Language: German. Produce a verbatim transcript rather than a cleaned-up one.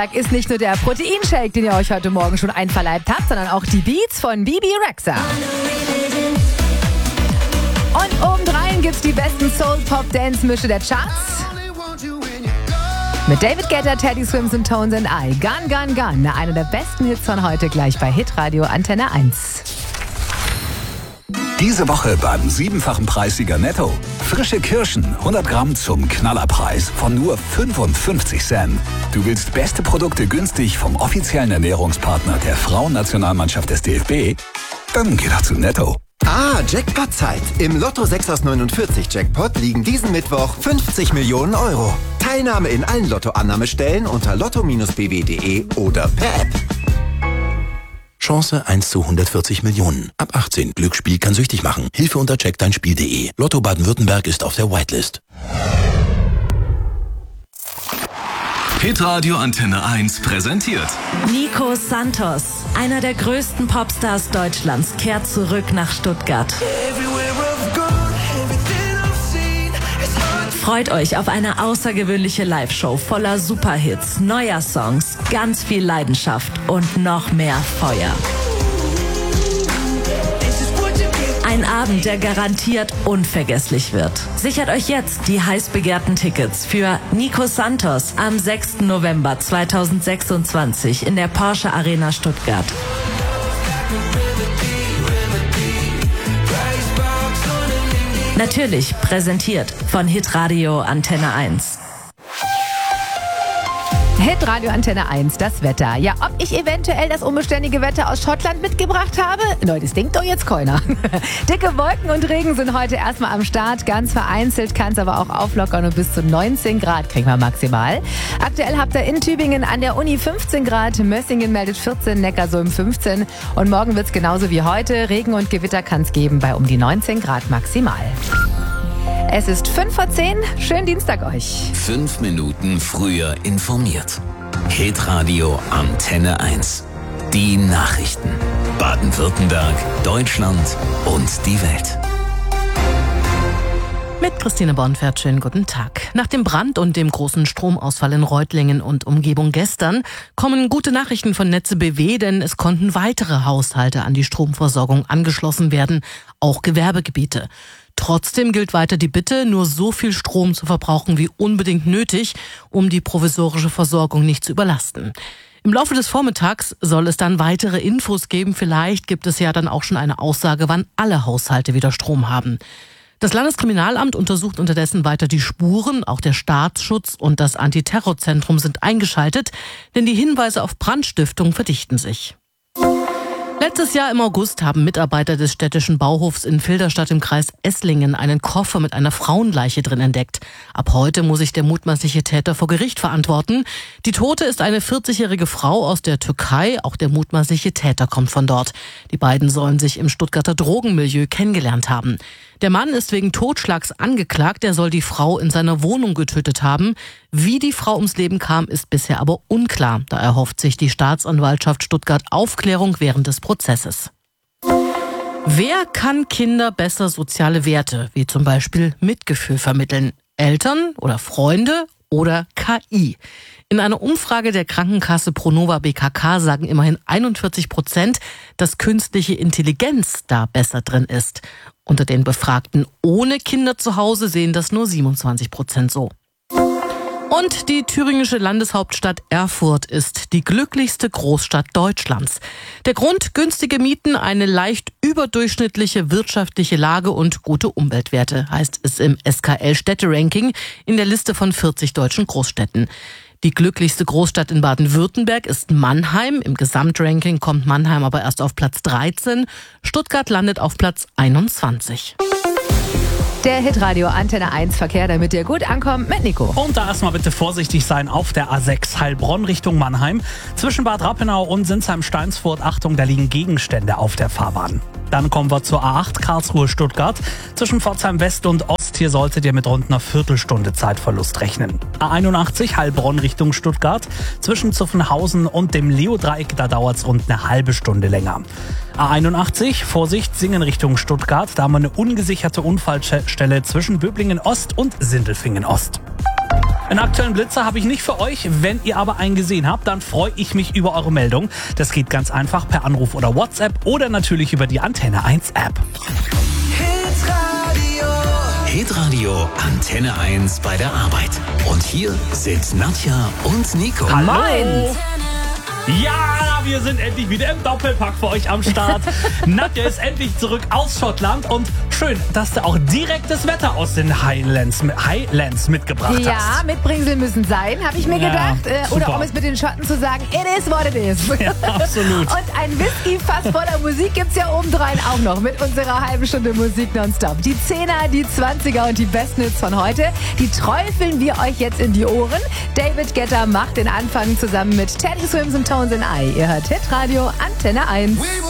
Ist nicht nur der Proteinshake, den ihr euch heute Morgen schon einverleibt habt, sondern auch die Beats von Bibi Rexha. Und obendrein gibt's die besten Soul-Pop-Dance-Mische der Charts. Mit David Guetta, Teddy Swims und Tones and I. Gun, Gun, Gun. Einer der besten Hits von heute gleich bei Hitradio Antenne eins. Diese Woche beim siebenfachen Preissieger Netto. Frische Kirschen, hundert Gramm zum Knallerpreis von nur fünfundfünfzig Cent. Du willst beste Produkte günstig vom offiziellen Ernährungspartner der Frauennationalmannschaft des D F B? Dann geh doch zu Netto. Ah, Jackpot-Zeit. Im Lotto sechs aus neunundvierzig Jackpot liegen diesen Mittwoch fünfzig Millionen Euro. Teilnahme in allen Lottoannahmestellen unter lotto Bindestrich b w punkt d e oder per App. Chance eins zu hundertvierzig Millionen. Ab achtzehn. Glücksspiel kann süchtig machen. Hilfe unter check dein Spiel punkt d e. Lotto Baden-Württemberg ist auf der Whitelist. Hitradio Antenne eins präsentiert Nico Santos, einer der größten Popstars Deutschlands, kehrt zurück nach Stuttgart. Freut euch auf eine außergewöhnliche Live-Show voller Superhits, neuer Songs, ganz viel Leidenschaft und noch mehr Feuer. Ein Abend, der garantiert unvergesslich wird. Sichert euch jetzt die heiß begehrten Tickets für Nico Santos am sechsten November zweitausendsechsundzwanzig in der Porsche Arena Stuttgart. Natürlich präsentiert von Hitradio Antenne eins. Hitradio Antenne eins, das Wetter. Ja, ob ich eventuell das unbeständige Wetter aus Schottland mitgebracht habe? Neu, das denkt doch jetzt keiner. Dicke Wolken und Regen sind heute erstmal am Start. Ganz vereinzelt kann es aber auch auflockern und bis zu neunzehn Grad kriegen wir maximal. Aktuell habt ihr in Tübingen an der Uni fünfzehn Grad, Mössingen meldet vierzehn, Neckarsulm fünfzehn. Und morgen wird es genauso wie heute. Regen und Gewitter kann es geben bei um die neunzehn Grad maximal. Es ist fünf vor zehn. Schönen Dienstag euch. Fünf Minuten früher informiert. Hitradio Antenne eins. Die Nachrichten. Baden-Württemberg, Deutschland und die Welt. Mit Christine Bornfert, schönen guten Tag. Nach dem Brand und dem großen Stromausfall in Reutlingen und Umgebung gestern kommen gute Nachrichten von Netze B W, denn es konnten weitere Haushalte an die Stromversorgung angeschlossen werden, auch Gewerbegebiete. Trotzdem gilt weiter die Bitte, nur so viel Strom zu verbrauchen wie unbedingt nötig, um die provisorische Versorgung nicht zu überlasten. Im Laufe des Vormittags soll es dann weitere Infos geben. Vielleicht gibt es ja dann auch schon eine Aussage, wann alle Haushalte wieder Strom haben. Das Landeskriminalamt untersucht unterdessen weiter die Spuren. Auch der Staatsschutz und das Antiterrorzentrum sind eingeschaltet, denn die Hinweise auf Brandstiftung verdichten sich. Letztes Jahr im August haben Mitarbeiter des städtischen Bauhofs in Filderstadt im Kreis Esslingen einen Koffer mit einer Frauenleiche drin entdeckt. Ab heute muss sich der mutmaßliche Täter vor Gericht verantworten. Die Tote ist eine vierzigjährige Frau aus der Türkei. Auch der mutmaßliche Täter kommt von dort. Die beiden sollen sich im Stuttgarter Drogenmilieu kennengelernt haben. Der Mann ist wegen Totschlags angeklagt. Er soll die Frau in seiner Wohnung getötet haben. Wie die Frau ums Leben kam, ist bisher aber unklar. Da erhofft sich die Staatsanwaltschaft Stuttgart Aufklärung während des Prozesses. Wer kann Kinder besser soziale Werte, wie zum Beispiel Mitgefühl vermitteln? Eltern oder Freunde oder K I? In einer Umfrage der Krankenkasse Pronova B K K sagen immerhin einundvierzig Prozent, dass künstliche Intelligenz da besser drin ist. Unter den Befragten ohne Kinder zu Hause sehen das nur siebenundzwanzig Prozent so. Und die thüringische Landeshauptstadt Erfurt ist die glücklichste Großstadt Deutschlands. Der Grund: günstige Mieten, eine leicht überdurchschnittliche wirtschaftliche Lage und gute Umweltwerte, heißt es im S K L-Städte-Ranking in der Liste von vierzig deutschen Großstädten. Die glücklichste Großstadt in Baden-Württemberg ist Mannheim. Im Gesamtranking kommt Mannheim aber erst auf Platz dreizehn. Stuttgart landet auf Platz einundzwanzig. Der Hitradio Antenne eins Verkehr, damit ihr gut ankommt mit Nico. Und da erstmal bitte vorsichtig sein auf der A sechs Heilbronn Richtung Mannheim. Zwischen Bad Rappenau und Sinsheim-Steinsfurt, Achtung, da liegen Gegenstände auf der Fahrbahn. Dann kommen wir zur A acht Karlsruhe-Stuttgart. Zwischen Pforzheim West und Ost, hier solltet ihr mit rund einer Viertelstunde Zeitverlust rechnen. A einundachtzig Heilbronn Richtung Stuttgart. Zwischen Zuffenhausen und dem Leo-Dreieck, da dauert es rund eine halbe Stunde länger. A einundachtzig, Vorsicht, Singen Richtung Stuttgart. Da haben wir eine ungesicherte Unfallstelle zwischen Böblingen Ost und Sindelfingen Ost. Einen aktuellen Blitzer habe ich nicht für euch. Wenn ihr aber einen gesehen habt, dann freue ich mich über eure Meldung. Das geht ganz einfach per Anruf oder WhatsApp oder natürlich über die Antenne eins App. Hitradio Antenne eins bei der Arbeit. Und hier sind Nadja und Nico. Hallo! Ja, wir sind endlich wieder im Doppelpack für euch am Start. Nadja ist endlich zurück aus Schottland und schön, dass du auch direkt das Wetter aus den Highlands, Highlands mitgebracht ja, hast. Ja, Mitbringsel müssen sein, habe ich mir Ja, gedacht. Äh, oder super. um es mit den Schotten zu sagen, it is what it is. Ja, absolut. Und ein Whisky-Fass voller Musik gibt's ja obendrein auch noch mit unserer halben Stunde Musik nonstop. Die Zehner, die Zwanziger und die besten Hits von heute, die träufeln wir euch jetzt in die Ohren. David Guetta macht den Anfang zusammen mit Teddy Swims und Tones and I. Ihr hört Hitradio Antenne eins.